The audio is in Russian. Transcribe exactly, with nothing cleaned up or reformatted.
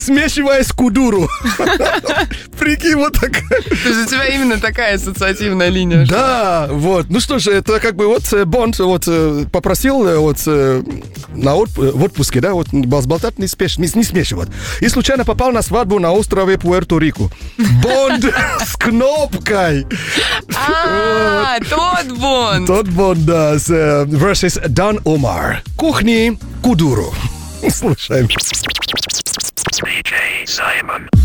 смешивая с кудуру. Прикинь, вот такая. То есть у тебя именно такая ассоциативная линия. Да, вот. Ну что же, это как бы вот Бонд вот попросил вот на отп- в отпуске, да, вот разболтать не, спеш... не, не смешивать. И случайно попал на свадьбу на острове Пуэрто-Рико. Бонд с кнопкой. А, тот Бонд. Тот Бонд, да, с versus Дан Омар. Кухни Кудуру. Слушаем. ди джей Саймон.